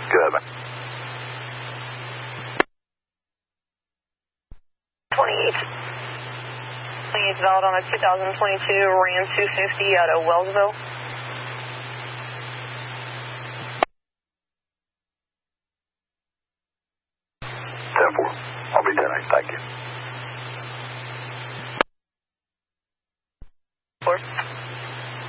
Good. 28. Please valid on a 2022 Ram 250 out of Wellsville. 10-4. I'll be 10-8. Thank you.